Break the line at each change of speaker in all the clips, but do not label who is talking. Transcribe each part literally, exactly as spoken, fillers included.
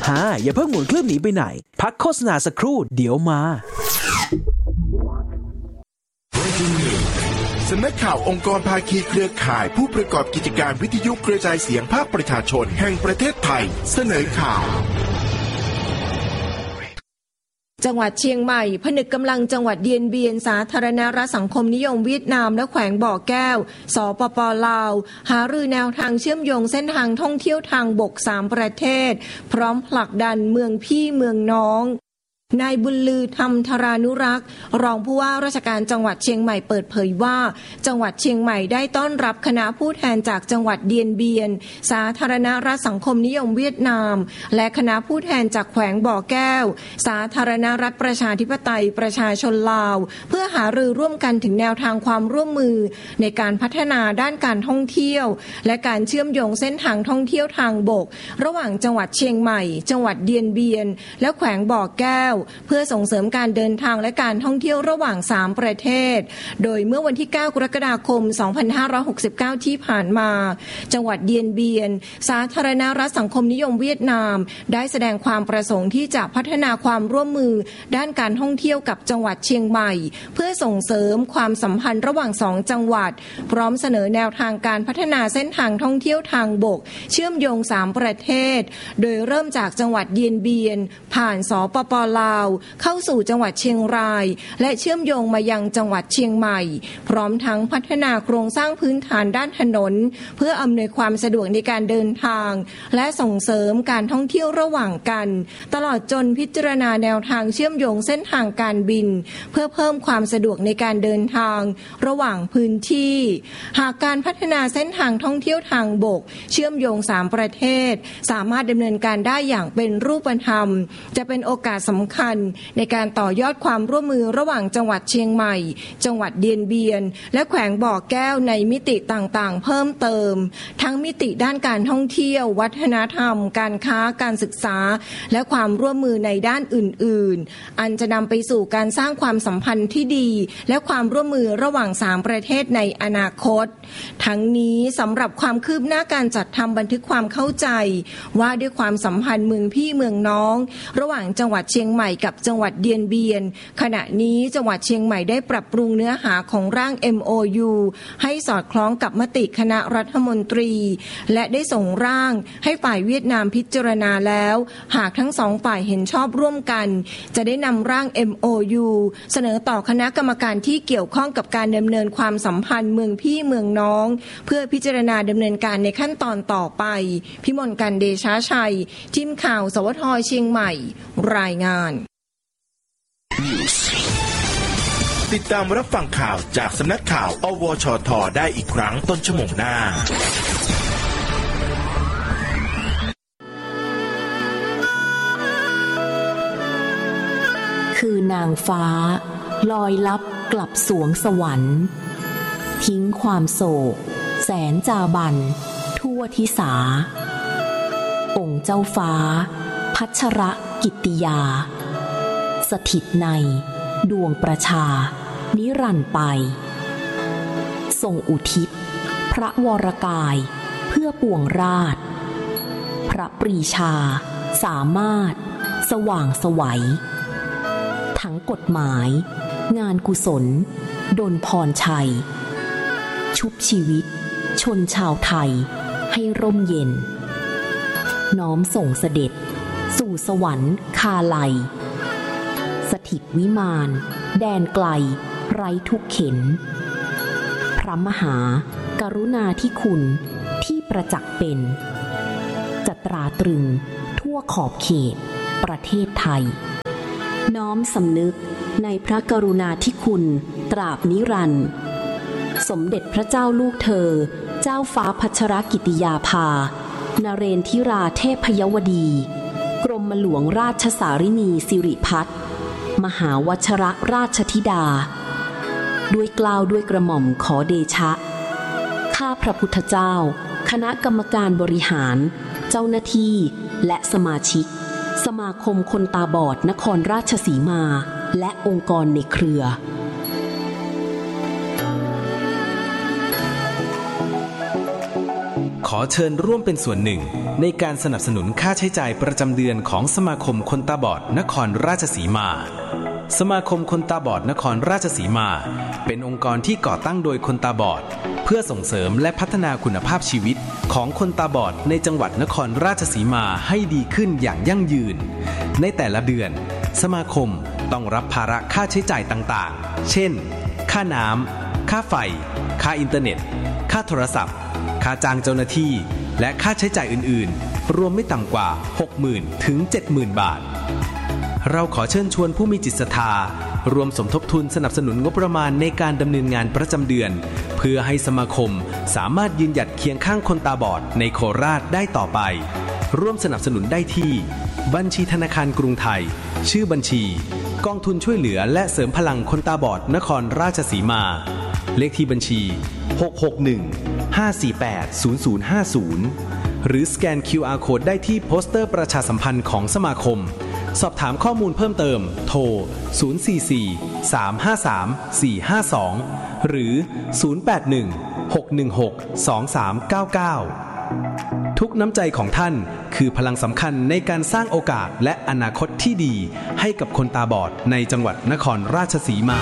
ฮ่าอย่าเพิ่งหมุนเครื่องหนีไปไหนพักโฆษณาสักครู่เดี๋ยวมา
สำนักข่าวองค์กรภาคีเครือข่ายผู้ประกอบกิจการวิทยุกระจายเสียงภาคประชาชนแห่งประเทศไทยเสนอข่าว
จังหวัดเชียงใหม่ผนึกกำลังจังหวัดเดียนเบียนสาธารณรัฐสังคมนิยมเวียดนามและแขวงบ่อแก้วสปป.ลาวหารือแนวทางเชื่อมโยงเส้นทางท่องเที่ยวทางบกสามประเทศพร้อมผลักดันเมืองพี่เมืองน้องนายบุญลือธรรมธารานุรักษ์รองผู้ว่าราชการจังหวัดเชียงใหม่เปิดเผยว่าจังหวัดเชียงใหม่ได้ต้อนรับคณะผู้แทนจากจังหวัดเดียนเบียนสาธารณรัฐสังคมนิยมเวียดนามและคณะผู้แทนจากแขวงบ่อแก้วสาธารณรัฐประชาธิปไตยประชาชนลาวเพื่อหารือร่วมกันถึงแนวทางความร่วมมือในการพัฒนาด้านการท่องเที่ยวและการเชื่อมโยงเส้นทางท่องเที่ยวทางบกระหว่างจังหวัดเชียงใหม่จังหวัดเดียนเบียนและแขวงบ่อแก้วเพื่อส่งเสริมการเดินทางและการท่องเที่ยวระหว่างสามประเทศโดยเมื่อวันที่เก้ากรกฎาคมสองพันห้าร้อยหกสิบเก้าที่ผ่านมาจังหวัดเดียนเบียนสาธารณรัฐสังคมนิยมเวียดนามได้แสดงความประสงค์ที่จะพัฒนาความร่วมมือด้านการท่องเที่ยวกับจังหวัดเชียงใหม่เพื่อส่งเสริมความสัมพันธ์ระหว่างสองจังหวัดพร้อมเสนอแนวทางการพัฒนาเส้นทางท่องเที่ยวทางบกเชื่อมโยงสามประเทศโดยเริ่มจากจังหวัดเดียนเบียนผ่านสปป.ลาวเข้าสู่จังหวัดเชียงรายและเชื่อมโยงมายังจังหวัดเชียงใหม่พร้อมทั้งพัฒนาโครงสร้างพื้นฐานด้านถนนเพื่ออำนวยความสะดวกในการเดินทางและส่งเสริมการท่องเที่ยวระหว่างกันตลอดจนพิจารณาแนวทางเชื่อมโยงเส้นทางการบินเพื่อเพิ่มความสะดวกในการเดินทางระหว่างพื้นที่หากการพัฒนาเส้นทางท่องเที่ยวทางบกเชื่อมโยงสามประเทศสามารถดำเนินการได้อย่างเป็นรูปธรรมจะเป็นโอกาสสำคัญในการต่อยอดความร่วมมือระหว่างจังหวัดเชียงใหม่จังหวัดเดียนเบียนและแขวงบ่อแก้วในมิติต่างๆเพิ่มเติมทั้งมิติด้านการท่องเที่ยววัฒนธรรมการค้าการศึกษาและความร่วมมือในด้านอื่นๆอันจะนำไปสู่การสร้างความสัมพันธ์ที่ดีและความร่วมมือระหว่างสามประเทศในอนาคตทั้งนี้สำหรับความคืบหน้าการจัดทำบันทึกความเข้าใจว่าด้วยความสัมพันธ์เมืองพี่เมืองน้องระหว่างจังหวัดเชียงใหม่กับจังหวัดเดียนเบียนขณะนี้จังหวัดเชียงใหม่ได้ปรับปรุงเนื้อหาของร่าง เอ็ม โอ ยู ให้สอดคล้องกับมติคณะรัฐมนตรีและได้ส่งร่างให้ฝ่ายเวียดนามพิจารณาแล้วหากทั้งสองฝ่ายเห็นชอบร่วมกันจะได้นำร่าง เอ็ม โอ ยู เสนอต่อคณะกรรมการที่เกี่ยวข้องกับการดำเนินความสัมพันธ์เมืองพี่เมืองน้องเพื่อพิจารณาดำเนินการในขั้นตอนต่อไปพิมลกันเดชาชัยทีมข่าวสวทเชียงใหม่รายงาน
ติดตามรับฟังข่าวจากสำนักข่าวอวชทได้อีกครั้งต้นชั่วโมงหน้า
คือนางฟ้าลอยลับกลับสวงสวรรค์ทิ้งความโศกแสนจาบันทั่วทิสาองค์เจ้าฟ้าพัชรกิตติยาสถิตในดวงประชานิรันดร์ไปทรงอุทิศพระวรกายเพื่อปวงราชพระปรีชาสามารถสว่างไสวทั้งกฎหมายงานกุศลดลพรชัยชุบชีวิตชนชาวไทยให้ร่มเย็นน้อมส่งเสด็จสู่สวรรค์คาไลสถิตวิมานแดนไกลไร้ทุกเข็นพระมหากรุณาธิคุณที่ประจักษ์เป็นจะตราตรึงทั่วขอบเขตประเทศไทยน้อมสำนึกในพระกรุณาธิคุณตราบนิรันดร์สมเด็จพระเจ้าลูกเธอเจ้าฟ้าพัชรกิติยาภานเรนทิราเทพยวดีกรมหลวงราชสารินีสิริพัฒน์มหาวชรราชธิดาด้วยเกล้าด้วยกระหม่อมขอเดชะข้าพระพุทธเจ้าคณะกรรมการบริหารเจ้าหน้าที่และสมาชิกสมาคมคนตาบอดนครราชสีมาและองค์กรในเครือ
ขอเชิญร่วมเป็นส่วนหนึ่งในการสนับสนุนค่าใช้จ่ายประจำเดือนของสมาคมคนตาบอดนครราชสีมาสมาคมคนตาบอดนครราชสีมาเป็นองค์กรที่ก่อตั้งโดยคนตาบอดเพื่อส่งเสริมและพัฒนาคุณภาพชีวิตของคนตาบอดในจังหวัดนครราชสีมาให้ดีขึ้นอย่างยั่งยืนในแต่ละเดือนสมาคมต้องรับภาระค่าใช้จ่ายต่างๆเช่นค่าน้ำค่าไฟค่าอินเทอร์เน็ตค่าโทรศัพท์ค่าจ้างเจ้าหน้าที่และค่าใช้จ่ายอื่นๆรวมไม่ต่ำกว่า หกหมื่น ถึง เจ็ดหมื่น บาทเราขอเชิญชวนผู้มีจิตศรัทธารวมสมทบทุนสนับสนุนงบประมาณในการดำเนินงานประจำเดือนเพื่อให้สมาคมสามารถยืนหยัดเคียงข้างคนตาบอดในโคราชได้ต่อไปร่วมสนับสนุนได้ที่บัญชีธนาคารกรุงไทยชื่อบัญชีกองทุนช่วยเหลือและเสริมพลังคนตาบอดนครราชสีมาเลขที่บัญชีหก หก หนึ่ง ห้า สี่ แปด ศูนย์ ศูนย์ ห้า ศูนย์หรือสแกน คิว อาร์ Code ได้ที่โปสเตอร์ประชาสัมพันธ์ของสมาคมสอบถามข้อมูลเพิ่มเติมโทรศูนย์ สี่ สี่ สาม ห้า สาม สี่ ห้า สองหรือศูนย์ แปด หนึ่ง หก หนึ่ง หก สอง สาม เก้า เก้าทุกน้ำใจของท่านคือพลังสำคัญในการสร้างโอกาสและอนาคตที่ดีให้กับคนตาบอดในจังหวัดนครราชสีมา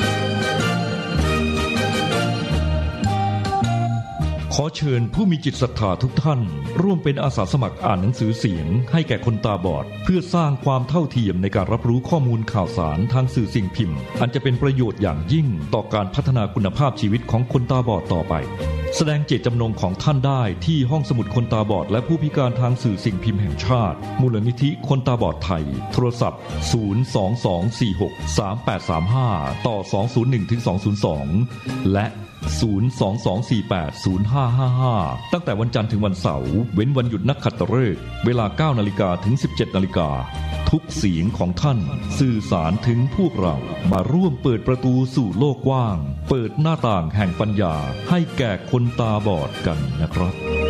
ขอเชิญผู้มีจิตศรัทธาทุกท่านร่วมเป็นอาสาสมัครอ่านหนังสือเสียงให้แก่คนตาบอดเพื่อสร้างความเท่าเทียมในการรับรู้ข้อมูลข่าวสารทางสื่อสิ่งพิมพ์อันจะเป็นประโยชน์อย่างยิ่งต่อการพัฒนาคุณภาพชีวิตของคนตาบอดต่อไปแสดงเจตจำนงของท่านได้ที่ห้องสมุดคนตาบอดและผู้พิการทางสื่อสิ่งพิมพ์แห่งชาติมูลนิธิคนตาบอดไทยโทรศัพท์ศูนย์ สอง สอง สี่ หก สาม แปด สาม ห้าต่อสอง ศูนย์ หนึ่ง ถึง สอง ศูนย์ สองและศูนย์ สอง สอง สี่ แปด ศูนย์ ห้า ห้า ห้าตั้งแต่วันจันทร์ถึงวันเสาร์เว้นวันหยุดนักขัตฤกษ์เวลา เก้า นาฬิกาถึง สิบเจ็ด นาฬิกาทุกเสียงของท่านสื่อสารถึงพวกเรามาร่วมเปิดประตูสู่โลกกว้างเปิดหน้าต่างแห่งปัญญาให้แก่คนตาบอดกันนะครับ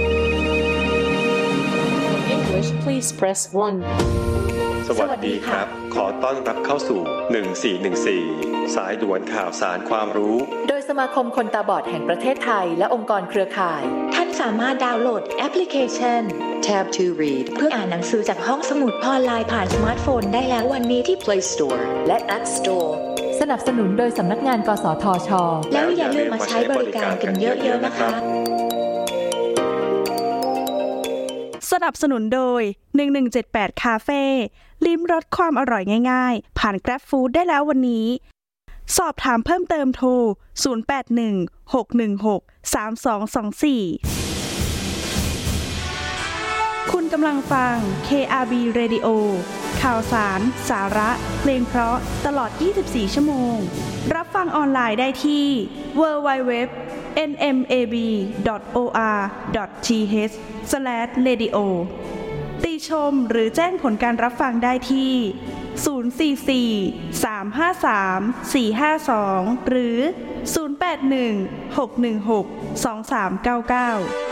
English please press one
สวัสดีครับขอต้อนรับเข้าสู่หนึ่งสี่หนึ่งสี่สายด่วนข่าวสารความรู้
โดยสมาคมคนตาบอดแห่งประเทศไทยและองค์กรเครือข่าย
ท่านสามารถดาวน์โหลดแอปพลิเคชัน Tab to Read เพื่ออ่านหนังสือจากห้องสมุดออนไลน์ผ่านสมาร์ทโฟนได้แล้ววันนี้ที่ Play Store และ App Store
สนับสนุนโดยสำนักงานกสทช.
แล้วอย่าลืมมาใช้บริการกันเยอะๆนะคะ
สนับสนุนโดยหนึ่งหนึ่งเจ็ดแปดคาเฟ่ลิ้มรสความอร่อยง่ายๆผ่าน Grab Food ได้แล้ววันนี้สอบถามเพิ่มเติมโทรศูนย์ แปด หนึ่ง หก หนึ่ง หก สาม สอง สอง สี่คุณกำลังฟัง เค อาร์ บี Radio ข่าวสารสาระเพลงเพราะตลอดยี่สิบสี่ชั่วโมงรับฟังออนไลน์ได้ที่ ดับเบิลยู ดับเบิลยู ดับเบิลยู ดอท เอ็น เอ็ม เอ บี ดอท โอ อาร์ ดอท ที เอช สแลช เรดิโอ ติชมหรือแจ้งผลการรับฟังได้ที่ศูนย์ สี่ สี่ สาม ห้า สาม สี่ ห้า สองหรือศูนย์ แปด หนึ่ง หก หนึ่ง หก สอง สาม เก้า เก้า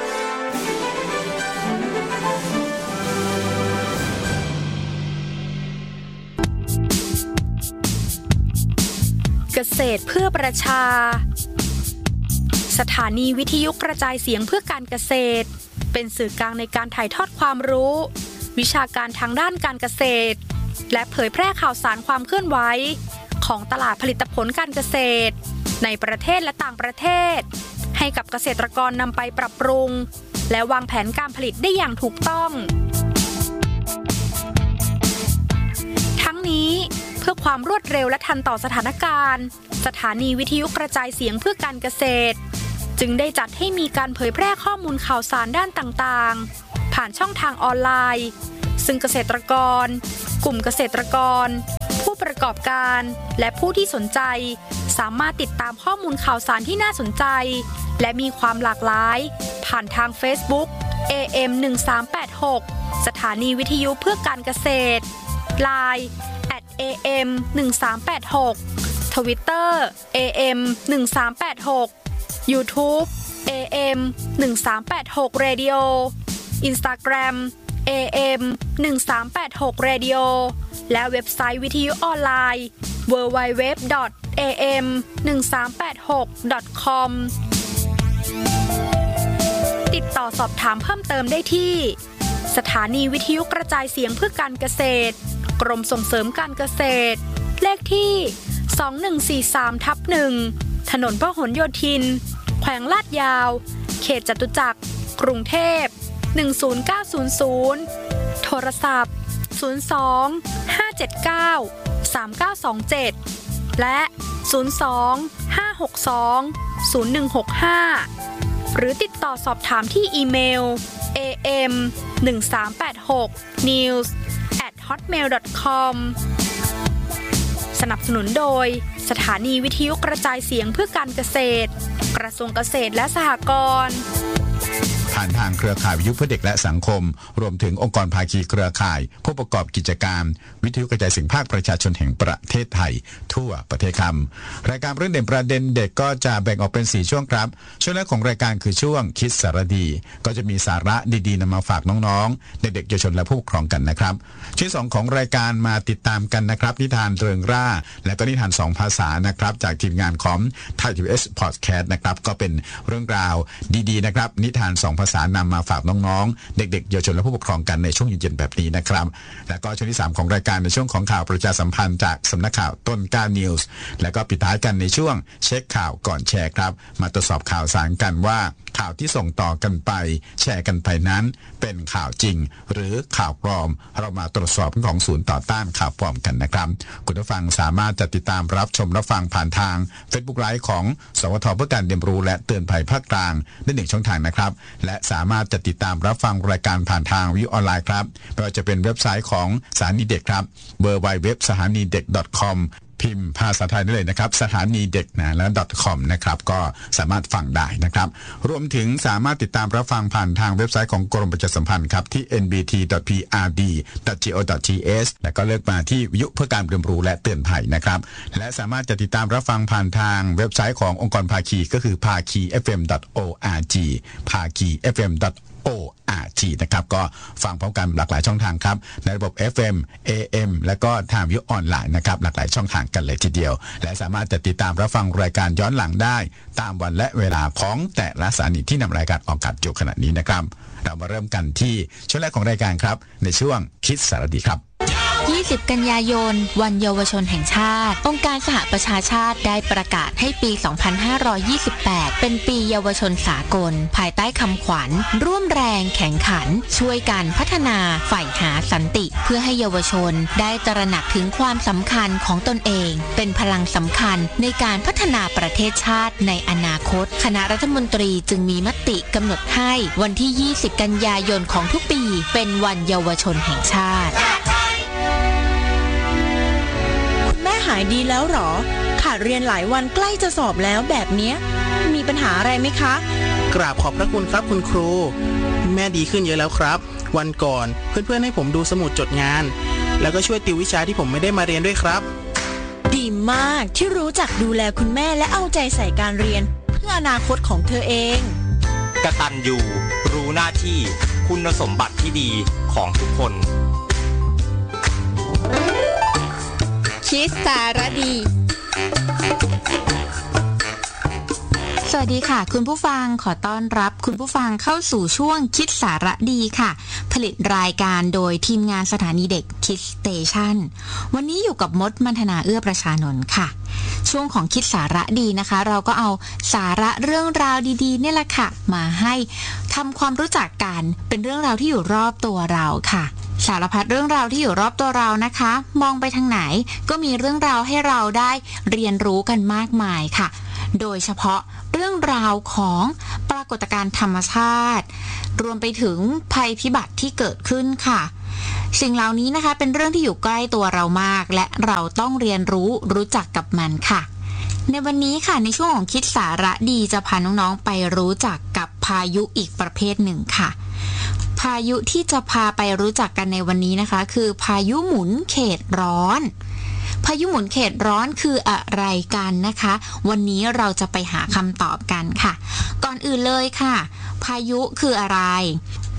เกษตรเพื่อประชาสถานีวิทยุกระจายเสียงเพื่อการเกษตรเป็นสื่อกลางในการถ่ายทอดความรู้วิชาการทางด้านการเกษตรและเผยแพร่ข่าวสารความเคลื่อนไหวของตลาดผลิตผลการเกษตรในประเทศและต่างประเทศให้กับเกษตรกรนำไปปรับปรุงและวางแผนการผลิตได้อย่างถูกต้องทั้งนี้เพื่อความรวดเร็วและทันต่อสถานการณ์สถานีวิทยุกระจายเสียงเพื่อการเกษตรจึงได้จัดให้มีการเผยแพร่ข้อมูลข่าวสารด้านต่างๆผ่านช่องทางออนไลน์ซึ่งเกษตรกรกลุ่มเกษตรกรผู้ประกอบการและผู้ที่สนใจสามารถติดตามข้อมูลข่าวสารที่น่าสนใจและมีความหลากหลายผ่านทาง Facebook เอ เอ็ม หนึ่งสามแปดหก สถานีวิทยุเพื่อการเกษตร ไลน์ แอท เอ เอ็ม หนึ่งสามแปดหก Twitter เอ เอ็ม หนึ่งสามแปดหก YouTube เอ เอ็ม หนึ่งสามแปดหก Radio Instagram เอ เอ็ม หนึ่งสามแปดหก Radio และเว็บไซต์วิทยุออนไลน์ ดับเบิลยู ดับเบิลยู ดับเบิลยู ดอท เอ เอ็ม หนึ่งสามแปดหก ดอท คอม ติดต่อต่อสอบถามเพิ่มเติมได้ที่สถานีวิทยุกระจายเสียงเพื่อการเกษตรกรมส่งเสริมการเกษตรเลขที่สองหนึ่งสี่สาม ทับ หนึ่ง ถนนพหลโยธินแขวงลาดยาวเขตจตุจักรกรุงเทพหนึ่งศูนย์เก้าศูนย์ศูนย์โทรศัพท์ศูนย์ สอง ห้า เจ็ด เก้า สาม เก้า สอง เจ็ดและศูนย์ สอง ห้า หก สอง ศูนย์ หนึ่ง หก ห้าหรือติดต่อสอบถามที่อีเมล เอ เอ็ม หนึ่งสามแปดหก นิวส์ แอท ฮอตเมล ดอท คอม สนับสนุนโดยสถานีวิทยุกระจายเสียงเพื่อการเกษตรกระทรวงเกษตรและสหกรณ์
ผ่านทางเครือข่ายวิทยุเพื่อเด็กและสังคมรวมถึงองค์กรภาคีเครือข่ายผู้ประกอบกิจการวิทยุกระจายเสียงภาคประชาชนแห่งประเทศไทยทั่วประเทศครับรายการเรื่องเด่นประเด็นเด็กก็จะแบ่งออกเป็นสี่ช่วงครับช่วงแรกของรายการคือช่วงคิดสารดีก็จะมีสาระดีๆนำมาฝากน้องๆเด็กๆเยาวชนและผู้ปกครองกันนะครับช่วงสองของรายการมาติดตามกันนะครับนิทานเริงร่าและก็นิทานสองภาษานะครับจากทีมงานของ Thai ที วี เอส Podcast นะครับก็เป็นเรื่องราวดีๆนะครับนิทานสองภาษานำมาฝากน้องๆเด็กๆเยาวชนและผู้ปกครองกันในช่วงเย็นๆแบบนี้นะครับแล้วก็ช่วงที่สามของรายการในช่วงของข่าวประชาสัมพันธ์จากสำนักข่าวต้นกล้านิวส์แล้วก็ปิดท้ายกันในช่วงเช็คข่าวก่อนแชร์ครับมาตรวจสอบข่าวสารกันว่าข่าวที่ส่งต่อกันไปแชร์กันไปนั้นเป็นข่าวจริงหรือข่าวปลอมเรามาตรวจสอบของศูนย์ต่อต้านข่าวปลอมกันนะครับคุณผู้ฟังสามารถจะติดตามรับชมรับฟังผ่านทาง Facebook Live ของสวทเพื่อการเรียนรู้และเตือนภัยภาคกลางได้หนึ่งช่องทางนะครับและสามารถจะติดตามรับฟังรายการผ่านทางวิทยุออนไลน์ครับไม่ว่าจะเป็นเว็บไซต์ของสถานีเด็กครับ ดับเบิลยู ดับเบิลยู ดับเบิลยู ดอท สถานีเด็ก ดอท คอม พิมพ์ภาษาไทยได้เลยนะครับสถานีเด็กนะแล้ว .com นะครับก็สามารถฟังได้นะครับรวมถึงสามารถติดตามรับฟังผ่านทางเว็บไซต์ของกรมประชาสัมพันธ์ครับที่ เอ็น บี ที ดอท พี อาร์ ดี ดอท จี โอ ดอท ที เอส แล้วก็เลือกมาที่วิทยุเพื่อการเรียนรู้และเตือนภัยนะครับและสามารถจะติดตามรับฟังผ่านทางเว็บไซต์ขององค์กรภาคีก็คือ ภาคี เอฟ เอ็ม ดอท โอ อาร์ จี ภาคี เอฟ เอ็ม ดอท โอ อาร์ จี นะครับก็ฟังพร้อมกันหลากหลายช่องทางครับในระบบ เอฟ เอ็ม เอ เอ็ม และก็ทางวิทยุออนไลน์นะครับหลากหลายช่องทางกันเลยทีเดียวและสามารถจะติดตามรับฟังรายการย้อนหลังได้ตามวันและเวลาของแต่ละสถานีที่นำรายการออกอากาศอยู่ขณะนี้นะครับเรามาเริ่มกันที่ช่วงแรกของรายการครับในช่วงคิดสารดีครับ
ยี่สิบกันยายนวันเยาวชนแห่งชาติองค์การสหประชาชาติได้ประกาศให้ปีสองพันห้าร้อยยี่สิบแปดเป็นปีเยาวชนสากลภายใต้คำขวัญร่วมแรงแข่งขันช่วยกันพัฒนาใฝ่หาสันติเพื่อให้เยาวชนได้ตระหนักถึงความสำคัญของตนเองเป็นพลังสำคัญในการพัฒนาประเทศชาติในอนาคตคณะรัฐมนตรีจึงมีมติกำหนดให้วันที่ยี่สิบกันยายนของทุกปีเป็นวันเยาวชนแห่งชาติ
หายดีแล้วหรอขาดเรียนหลายวันใกล้จะสอบแล้วแบบเนี้ยมีปัญหาอะไรไหมคะ
กราบขอบพระคุณครับคุณครูแม่ดีขึ้นเยอะแล้วครับวันก่อนเพื่อนๆให้ผมดูสมุดจดงานแล้วก็ช่วยติววิชาที่ผมไม่ได้มาเรียนด้วยครับ
ดีมากที่รู้จักดูแลคุณแม่และเอาใจใส่การเรียนเพื่ออนาคตของเธอเอง
กตัญญูรู้หน้าที่คุณสมบัติที่ดีของทุกคน
คิดสารดี
สวัสดีค่ะคุณผู้ฟังขอต้อนรับคุณผู้ฟังเข้าสู่ช่วงคิดสาระดีค่ะผลิตรายการโดยทีมงานสถานีเด็กคิดสเตชันวันนี้อยู่กับมดมัณฑนาเอื้อประชานนท์ค่ะช่วงของคิดสาระดีนะคะเราก็เอาสาระเรื่องราวดีๆนี่แหละค่ะมาให้ทำความรู้จักกันเป็นเรื่องราวที่อยู่รอบตัวเราค่ะสารพัดเรื่องราวที่อยู่รอบตัวเรานะคะมองไปทางไหนก็มีเรื่องราวให้เราได้เรียนรู้กันมากมายค่ะโดยเฉพาะเรื่องราวของปรากฏการณ์ธรรมชาติรวมไปถึงภัยพิบัติที่เกิดขึ้นค่ะสิ่งเหล่านี้นะคะเป็นเรื่องที่อยู่ใกล้ตัวเรามากและเราต้องเรียนรู้รู้จักกับมันค่ะในวันนี้ค่ะในช่วงของคิดสาระดีจะพาน้องๆไปรู้จักกับพายุอีกประเภทหนึ่งค่ะพายุที่จะพาไปรู้จักกันในวันนี้นะคะคือพายุหมุนเขตร้อนพายุหมุนเขตร้อนคืออะไรกันนะคะวันนี้เราจะไปหาคำตอบกันค่ะก่อนอื่นเลยค่ะพายุคืออะไร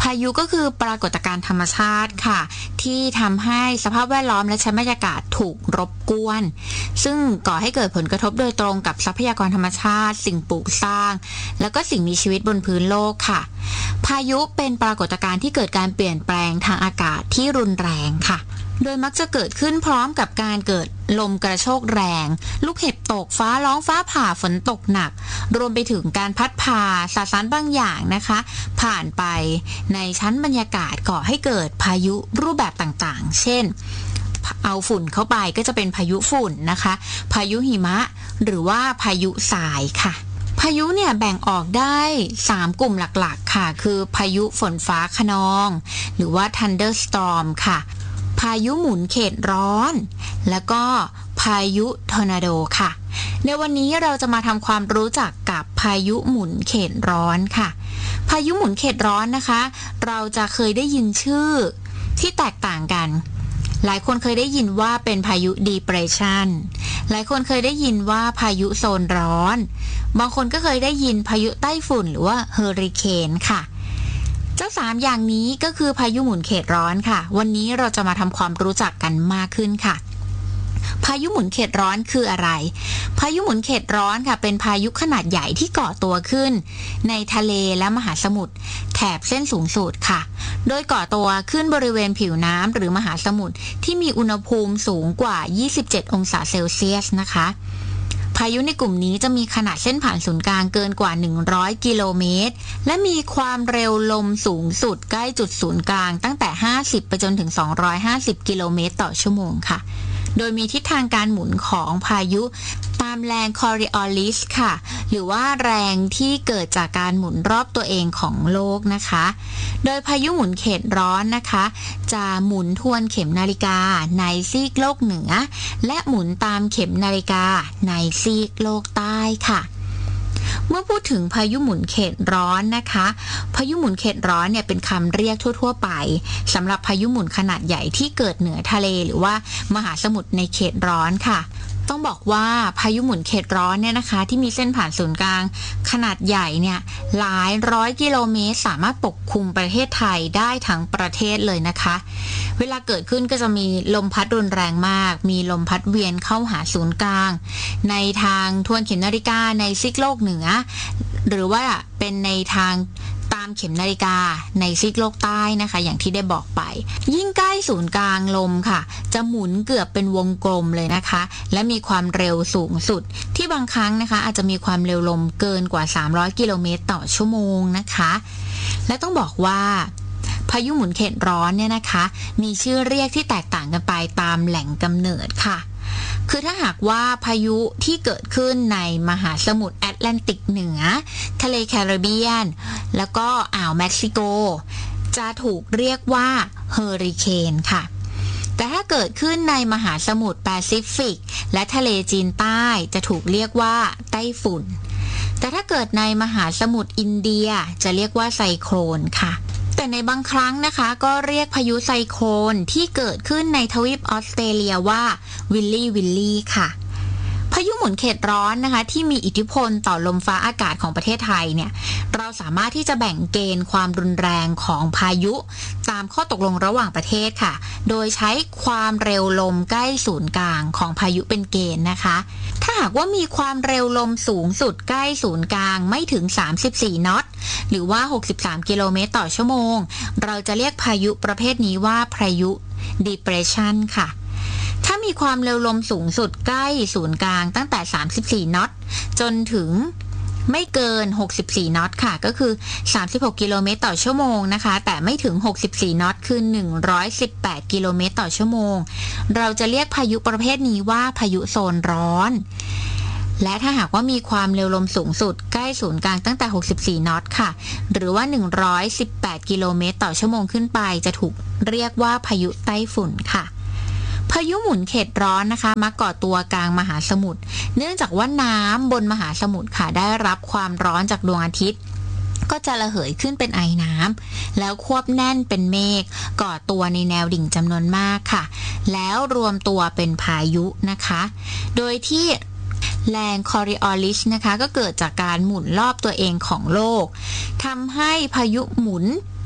พายุก็คือปรากฏการณ์ธรรมชาติค่ะที่ทำให้สภาพแวดล้อมและชั้นบรรยากาศถูกรบกวนซึ่งก่อให้เกิดผลกระทบโดยตรงกับทรัพยากรธรรมชาติสิ่งปลูกสร้างแล้วก็สิ่งมีชีวิตบนพื้นโลกค่ะพายุเป็นปรากฏการณ์ที่เกิดการเปลี่ยนแปลงทางอากาศที่รุนแรงค่ะโดยมักจะเกิดขึ้นพร้อมกับการเกิดลมกระโชกแรงลูกเห็บตกฟ้าร้องฟ้าผ่าฝนตกหนักรวมไปถึงการพัดพาสสารบางอย่างนะคะผ่านไปในชั้นบรรยากาศก่อให้เกิดพายุรูปแบบต่างๆเช่นเอาฝุ่นเข้าไปก็จะเป็นพายุฝุ่นนะคะพายุหิมะหรือว่าพายุทรายค่ะพายุเนี่ยแบ่งออกได้สามกลุ่มหลักๆค่ะคือพายุฝนฟ้าคะนองหรือว่า thunderstorm ค่ะพายุหมุนเขตร้อนแล้วก็พายุทอร์นาโดค่ะในวันนี้เราจะมาทำความรู้จักกับพายุหมุนเขตร้อนค่ะพายุหมุนเขตร้อนนะคะเราจะเคยได้ยินชื่อที่แตกต่างกันหลายคนเคยได้ยินว่าเป็นพายุ depression หลายคนเคยได้ยินว่าพายุโซนร้อนบางคนก็เคยได้ยินพายุไต้ฝุ่นหรือว่าเฮอริเคนค่ะเจ้าสามอย่างนี้ก็คือพายุหมุนเขตร้อนค่ะวันนี้เราจะมาทำความรู้จักกันมากขึ้นค่ะพายุหมุนเขตร้อนคืออะไรพายุหมุนเขตร้อนค่ะเป็นพายุขนาดใหญ่ที่ก่อตัวขึ้นในทะเลและมหาสมุทรแถบเส้นศูนย์สูตรค่ะโดยก่อตัวขึ้นบริเวณผิวน้ำหรือมหาสมุทรที่มีอุณหภูมิสูงกว่ายี่สิบเจ็ดองศาเซลเซียสนะคะพายุในกลุ่มนี้จะมีขนาดเส้นผ่านศูนย์กลางเกินกว่าหนึ่งร้อยกิโลเมตรและมีความเร็วลมสูงสุดใกล้จุดศูนย์กลางตั้งแต่ห้าสิบไปจนถึงสองร้อยห้าสิบกิโลเมตรต่อชั่วโมงค่ะโดยมีทิศทางการหมุนของพายุตามแรงคอริออลิสค่ะหรือว่าแรงที่เกิดจากการหมุนรอบตัวเองของโลกนะคะโดยพายุหมุนเขตร้อนนะคะจะหมุนทวนเข็มนาฬิกาในซีกโลกเหนือและหมุนตามเข็มนาฬิกาในซีกโลกใต้ค่ะเมื่อพูดถึงพายุหมุนเขตร้อนนะคะพายุหมุนเขตร้อนเนี่ยเป็นคำเรียกทั่วๆไปสำหรับพายุหมุนขนาดใหญ่ที่เกิดเหนือทะเลหรือว่ามหาสมุทรในเขตร้อนค่ะต้องบอกว่าพายุหมุนเขตร้อนเนี่ยนะคะที่มีเส้นผ่านศูนย์กลางขนาดใหญ่เนี่ยหลายร้อยกิโลเมตรสามารถปกคลุมประเทศไทยได้ทั้งประเทศเลยนะคะเวลาเกิดขึ้นก็จะมีลมพัดรุนแรงมากมีลมพัดเวียนเข้าหาศูนย์กลางในทางทวนเข็มนาฬิกาในซีกโลกเหนือหรือว่าเป็นในทางตามเข็มนาฬิกาในซีกโลกใต้นะคะอย่างที่ได้บอกไปยิ่งใกล้ศูนย์กลางลมค่ะจะหมุนเกือบเป็นวงกลมเลยนะคะและมีความเร็วสูงสุดที่บางครั้งนะคะอาจจะมีความเร็วลมเกินกว่าสามร้อยกิโลเมตรต่อชั่วโมงนะคะและต้องบอกว่าพายุหมุนเขตร้อนเนี่ยนะคะมีชื่อเรียกที่แตกต่างกันไปตามแหล่งกำเนิดค่ะคือถ้าหากว่าพายุที่เกิดขึ้นในมหาสมุทรแอตแลนติกเหนือทะเลแคริบเบียนแล้วก็อ่าวเม็กซิโกจะถูกเรียกว่าเฮอริเคนค่ะแต่ถ้าเกิดขึ้นในมหาสมุทรแปซิฟิกและทะเลจีนใต้จะถูกเรียกว่าไต้ฝุ่นแต่ถ้าเกิดในมหาสมุทรอินเดียจะเรียกว่าไซโคลนค่ะแต่ในบางครั้งนะคะก็เรียกพายุไซโคลนที่เกิดขึ้นในทวีปออสเตรเลียว่าวิลลี่วิลลี่ค่ะพายุหมุนเขตร้อนนะคะที่มีอิทธิพลต่อลมฟ้าอากาศของประเทศไทยเนี่ยเราสามารถที่จะแบ่งเกณฑ์ความรุนแรงของพายุตามข้อตกลงระหว่างประเทศค่ะโดยใช้ความเร็วลมใกล้ศูนย์กลางของพายุเป็นเกณฑ์นะคะถ้าหากว่ามีความเร็วลมสูงสุดใกล้ศูนย์กลางไม่ถึงสามสิบสี่น็อตหรือว่าหกสิบสามกิโลเมตรต่อชั่วโมงเราจะเรียกพายุประเภทนี้ว่าพายุ depression ค่ะถ้ามีความเร็วลมสูงสุดใกล้ศูนย์กลางตั้งแต่สามสิบสี่น็อตจนถึงไม่เกินหกสิบสี่น็อตค่ะก็คือสามสิบหกกิโลเมตรต่อชั่วโมงนะคะแต่ไม่ถึงหกสิบสี่น็อตคือหนึ่งร้อยสิบแปดกิโลเมตรต่อชั่วโมงเราจะเรียกพายุประเภทนี้ว่าพายุโซนร้อนและถ้าหากว่ามีความเร็วลมสูงสุดใกล้ศูนย์กลางตั้งแต่หกสิบสี่น็อตค่ะหรือว่าหนึ่งร้อยสิบแปดกิโลเมตรต่อชั่วโมงขึ้นไปจะถูกเรียกว่าพายุไต้ฝุ่นค่ะพายุหมุนเขตร้อนนะคะมักก่อตัวกลางมหาสมุทรเนื่องจากว่าน้ำบนมหาสมุทรค่ะได้รับความร้อนจากดวงอาทิตย์ก็จะระเหยขึ้นเป็นไอน้ำแล้วควบแน่นเป็นเมฆก่อตัวในแนวดิ่งจำนวนมากค่ะแล้วรวมตัวเป็นพายุนะคะโดยที่แรงคอริออลิสนะคะก็เกิดจากการหมุนรอบตัวเองของโลกทำให้พายุหมุน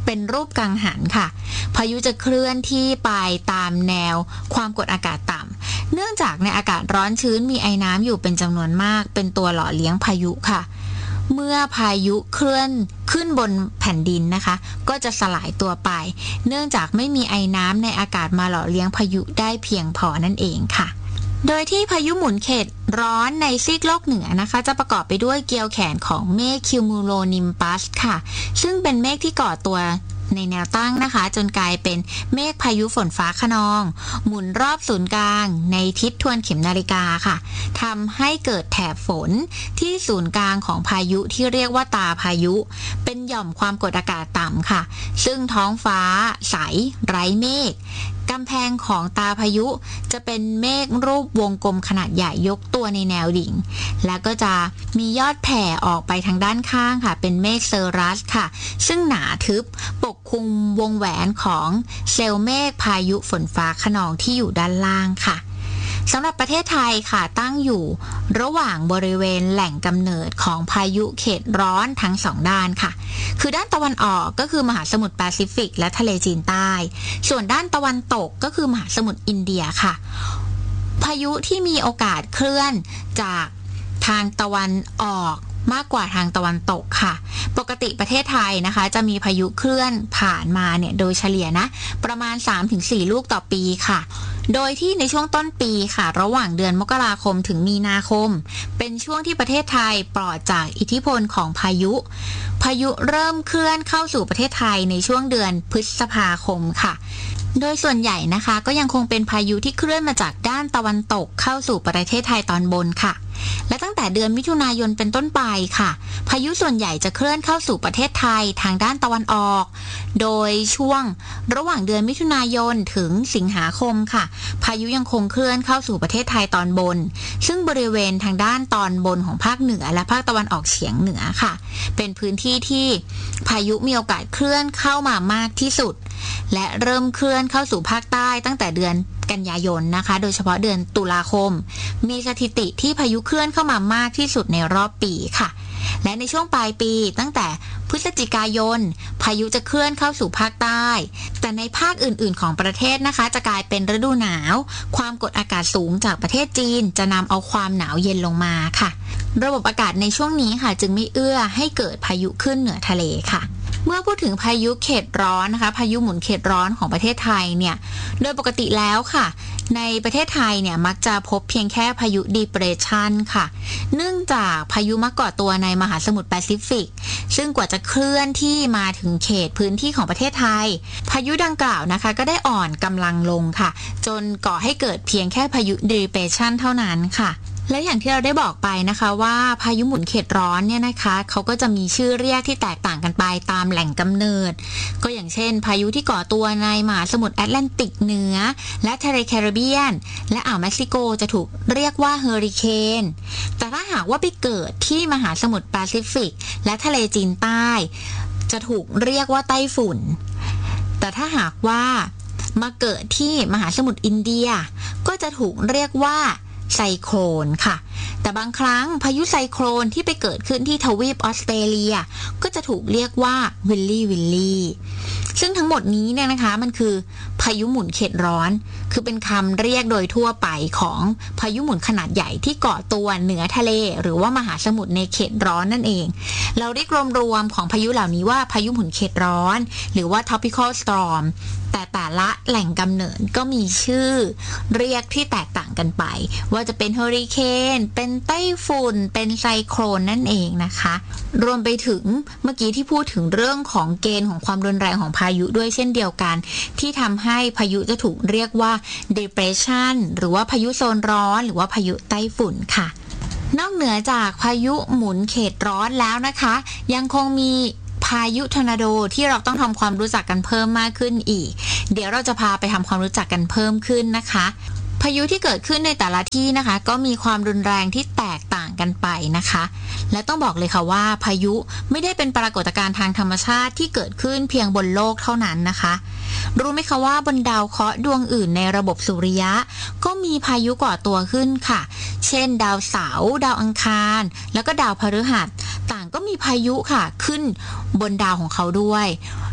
เป็นรูปกังหันค่ะพายุจะเคลื่อนที่ไปตามแนวความกดอากาศต่ำเนื่องจากในอากาศร้อนชื้นมีไอน้ำอยู่เป็นจำนวนมากเป็นตัวหล่อเลี้ยงพายุค่ะเมื่อพายุเคลื่อนขึ้นบนแผ่นดินนะคะก็จะสลายตัวไปเนื่องจากไม่มีไอน้ำในอากาศมาหล่อเลี้ยงพายุได้เพียงพอนั่นเองค่ะโดยที่พายุหมุนเขตร้อนในซีกโลกเหนือนะคะจะประกอบไปด้วยเกลียวแขนของเมฆคิวมูโลนิมปัสค่ะซึ่งเป็นเมฆที่ก่อตัวในแนวตั้งนะคะจนกลายเป็นเมฆพายุฝนฟ้าคะนองหมุนรอบศูนย์กลางในทิศทวนเข็มนาฬิกาค่ะทำให้เกิดแถบฝนที่ศูนย์กลางของพายุที่เรียกว่าตาพายุเป็นหย่อมความกดอากาศต่ำค่ะซึ่งท้องฟ้าใสไร้เมฆกำแพงของตาพายุจะเป็นเมฆรูปวงกลมขนาดใหญ่ยกตัวในแนวดิ่งแล้วก็จะมียอดแผ่ออกไปทางด้านข้างค่ะเป็นเมฆเซอรัสค่ะซึ่งหนาทึบปกคลุมวงแหวนของเซลล์เมฆพายุฝนฟ้าคะนองที่อยู่ด้านล่างค่ะสำหรับประเทศไทยค่ะตั้งอยู่ระหว่างบริเวณแหล่งกำเนิดของพายุเขตร้อนทั้งสองด้านค่ะคือด้านตะวันออกก็คือมหาสมุทรแปซิฟิกและทะเลจีนใต้ส่วนด้านตะวันตกก็คือมหาสมุทรอินเดียค่ะพายุที่มีโอกาสเคลื่อนจากทางตะวันออกมากกว่าทางตะวันตกค่ะปกติประเทศไทยนะคะจะมีพายุเคลื่อนผ่านมาเนี่ยโดยเฉลี่ยนะประมาณ สามถึงสี่ ลูกต่อปีค่ะโดยที่ในช่วงต้นปีค่ะระหว่างเดือนมกราคมถึงมีนาคมเป็นช่วงที่ประเทศไทยปลอดจากอิทธิพลของพายุพายุเริ่มเคลื่อนเข้าสู่ประเทศไทยในช่วงเดือนพฤษภาคมค่ะโดยส่วนใหญ่นะคะก็ยังคงเป็นพายุที่เคลื่อนมาจากด้านตะวันตกเข้าสู่ประเทศไทยตอนบนค่ะและตั้งแต่เดือนมิถุนายนเป็นต้นไปค่ะพายุส่วนใหญ่จะเคลื่อนเข้าสู่ประเทศไทยทางด้านตะวันออกโดยช่วงระหว่างเดือนมิถุนายนถึงสิงหาคมค่ะพายุยังคงเคลื่อนเข้าสู่ประเทศไทยตอนบนซึ่งบริเวณทางด้านตอนบนของภาคเหนือและภาคตะวันออกเฉียงเหนือค่ะเป็นพื้นที่ที่พายุมีโอกาสเคลื่อนเข้ามามากที่สุดและเริ่มเคลื่อนเข้าสู่ภาคใต้ตั้งแต่เดือนกันยายนนะคะโดยเฉพาะเดือนตุลาคมมีสถิติที่พายุเคลื่อนเข้ามามากที่สุดในรอบปีค่ะและในช่วงปลายปีตั้งแต่พฤศจิกายนพายุจะเคลื่อนเข้าสู่ภาคใต้แต่ในภาคอื่นๆของประเทศนะคะจะกลายเป็นฤดูหนาวความกดอากาศสูงจากประเทศจีนจะนำเอาความหนาวเย็นลงมาค่ะระบบอากาศในช่วงนี้ค่ะจึงไม่เอื้อให้เกิดพายุขึ้นเหนือทะเลค่ะเมื่อพูดถึงพายุเขตร้อนนะคะพายุหมุนเขตร้อนของประเทศไทยเนี่ยโดยปกติแล้วค่ะในประเทศไทยเนี่ยมักจะพบเพียงแค่พายุ depression ค่ะเนื่องจากพายุมักก่อตัวในมหาสมุทรแปซิฟิกซึ่งกว่าจะเคลื่อนที่มาถึงเขตพื้นที่ของประเทศไทยพายุดังกล่าวนะคะก็ได้อ่อนกำลังลงค่ะจนก่อให้เกิดเพียงแค่พายุ depression เท่านั้นค่ะและอย่างที่เราได้บอกไปนะคะว่าพายุหมุนเขตร้อนเนี่ยนะคะเขาก็จะมีชื่อเรียกที่แตกต่างกันไปตามแหล่งกำเนิดก็อย่างเช่นพายุที่ก่อตัวในมหาสมุทรแอตแลนติกเหนือและทะเลแคริบเบียนและอ่าวเม็กซิโกจะถูกเรียกว่าเฮอริเคนแต่ถ้าหากว่าไปเกิดที่มหาสมุทรแปซิฟิกและทะเลจีนใต้จะถูกเรียกว่าไต้ฝุ่นแต่ถ้าหากว่ามาเกิดที่มหาสมุทรอินเดียก็จะถูกเรียกว่าไซโคลนค่ะแต่บางครั้งพายุไซโคลนที่ไปเกิดขึ้นที่ทวีปออสเตรเลียก็จะถูกเรียกว่าวิลลี่วิลลี่ซึ่งทั้งหมดนี้เนี่ยนะคะมันคือพายุหมุนเขตร้อนคือเป็นคำเรียกโดยทั่วไปของพายุหมุนขนาดใหญ่ที่เกาะตัวเหนือทะเลหรือว่ามหาสมุทรในเขตร้อนนั่นเองเราเรียกรวมๆของพายุเหล่านี้ว่าพายุหมุนเขตร้อนหรือว่า tropical storm แต่แต่ละแหล่งกำเนิดก็มีชื่อเรียกที่แตกต่างกันไปว่าจะเป็นเฮอริเคนเป็นไต้ฝุ่นเป็นไซโคลนนั่นเองนะคะรวมไปถึงเมื่อกี้ที่พูดถึงเรื่องของเกณฑ์ของความรุนแรงของพายุด้วยเช่นเดียวกันที่ทำให้พายุจะถูกเรียกว่า depression หรือว่าพายุโซนร้อนหรือว่าพายุไต้ฝุ่นค่ะนอกเหนือจากพายุหมุนเขตร้อนแล้วนะคะยังคงมีพายุทอร์นาโดที่เราต้องทำความรู้จักกันเพิ่มมากขึ้นอีกเดี๋ยวเราจะพาไปทำความรู้จักกันเพิ่มขึ้นนะคะพายุที่เกิดขึ้นในแต่ละที่นะคะก็มีความรุนแรงที่แตกต่างกันไปนะคะและต้องบอกเลยค่ะว่าพายุไม่ได้เป็นปรากฏการณ์ทางธรรมชาติที่เกิดขึ้นเพียงบนโลกเท่านั้นนะคะรู้ไหมคะว่าบนดาวเคราะห์ดวงอื่นในระบบสุริยะก็มีพายุก่อตัวขึ้นค่ะเช่นดาวเสาร์ดาวอังคารแล้วก็ดาวพฤหัสต่างก็มีพายุค่ะขึ้นบนดาวของเขาด้วย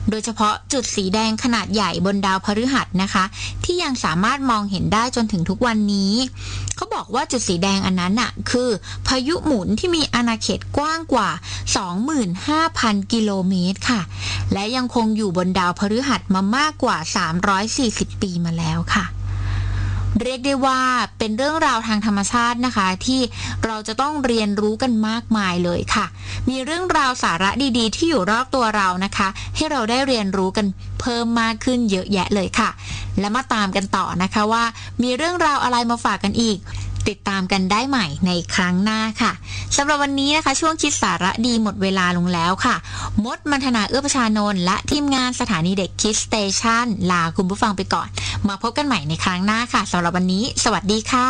โดยเฉพาะจุดสีแดงขนาดใหญ่บนดาวพฤหัสนะคะที่ยังสามารถมองเห็นได้จนถึงทุกวันนี้เขาบอกว่าจุดสีแดงอันนั้นน่ะคือพายุหมุนที่มีอาณาเขตกว้างกว่า สองหมื่นห้าพัน กิโลเมตรค่ะและยังคงอยู่บนดาวพฤหัสมามากกว่าสามร้อยสี่สิบปีมาแล้วค่ะเรียกได้ว่าเป็นเรื่องราวทางธรรมชาตินะคะที่เราจะต้องเรียนรู้กันมากมายเลยค่ะมีเรื่องราวสาระดีๆที่อยู่รอบตัวเรานะคะให้เราได้เรียนรู้กันเพิ่มมากขึ้นเยอะแยะเลยค่ะและมาตามกันต่อนะคะว่ามีเรื่องราวอะไรมาฝากกันอีกติดตามกันได้ใหม่ในครั้งหน้าค่ะสำหรับวันนี้นะคะช่วงคิดสาระดีหมดเวลาลงแล้วค่ะมดมัณฑนาเอื้อประชานนท์และทีมงานสถานีเด็กคิดสเตชันลาคุณผู้ฟังไปก่อนมาพบกันใหม่ในครั้งหน้าค่ะสำหรับวันนี้สวัสดีค่ะ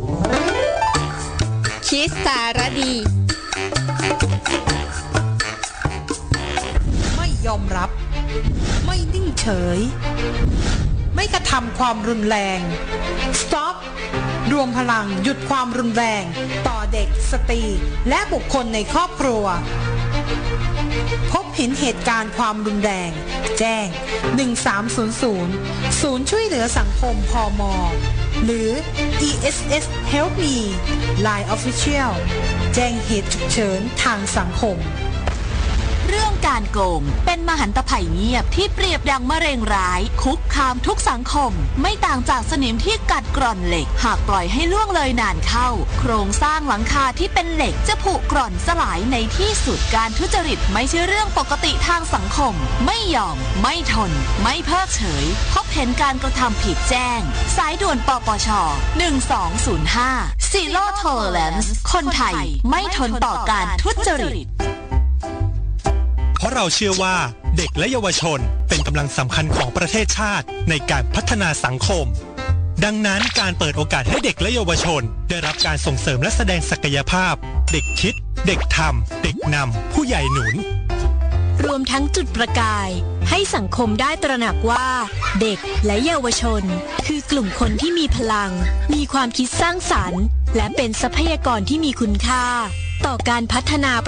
คิดสาระดี
ไม่ยอมรับไม่นิ่งเฉยไม่กระทำความรุนแรง Stop รวมพลังหยุดความรุนแรงต่อเด็กสตรีและบุคคลในครอบครัวพบเห็นเหตุการณ์ความรุนแรงแจ้งหนึ่งสามศูนย์ศูนย์ศูนย์ช่วยเหลือสังคมพม.หรือ อี เอส เอส Help Me ไลน์ Official แจ้งเหตุฉุกเฉินทางสังคม
เรื่องการโกงเป็นมหันตภัยเงียบที่เปรียบดังมะเร็งร้ายคุกคามทุกสังคมไม่ต่างจากสนิมที่กัดกร่อนเหล็กหากปล่อยให้ล่วงเลยนานเข้าโครงสร้างหลังคาที่เป็นเหล็กจะผุกร่อนสลายในที่สุดการทุจริตไม่ใช่เรื่องปกติทางสังคมไม่ยอมไม่ทนไม่เพิกเฉยพบเห็นการกระทำผิดแจ้งสายด่วนปปชหนึ่งสองศูนย์ห้า Zero Tolerance คนไทยไม่ทนต่อการทุจริต
เพราะเราเชื่อว่าเด็กและเยาวชนเป็นกำลังสำคัญของประเทศชาติในการพัฒนาสังคมดังนั้นการเปิดโอกาสให้เด็กและเยาวชนได้รับการส่งเสริมและแสดงศักยภาพเด็กคิดเด็กทำเด็กนำผู้ใหญ่หนุน
รวมทั้งจุดประกายให้สังคมได้ตระหนักว่าเด็กและเยาวชนคือกลุ่มคนที่มีพลังมีความคิดสร้างสรรค์และเป็นทรัพยากรที่มีคุณค่าต่อการพัฒนา